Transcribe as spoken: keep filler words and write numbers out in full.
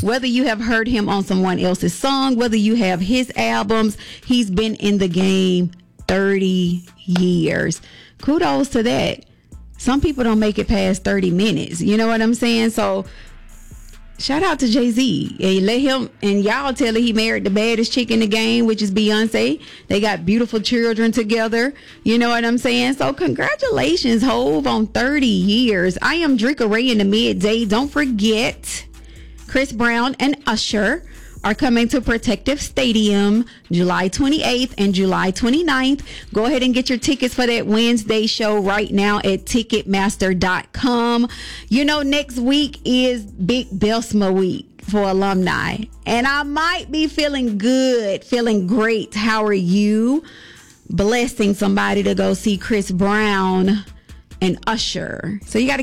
Whether you have heard him on someone else's song, whether you have his albums, he's been in the game thirty years. Kudos to that. Some people don't make it past thirty minutes. You know what I'm saying? So shout out to Jay-Z. And let him, and y'all tell her he married the baddest chick in the game, which is Beyonce. They got beautiful children together. You know what I'm saying? So congratulations, Hove, on thirty years. I am Drika Ray in the midday. Don't forget, Chris Brown and Usher are coming to Protective Stadium July twenty-eighth and July twenty-ninth. Go ahead and get your tickets for that Wednesday show right now at Ticketmaster dot com. You know, next week is Big Belsma week for alumni, and I might be feeling good, feeling great. How are you? Blessing somebody to go see Chris Brown and Usher. So you got to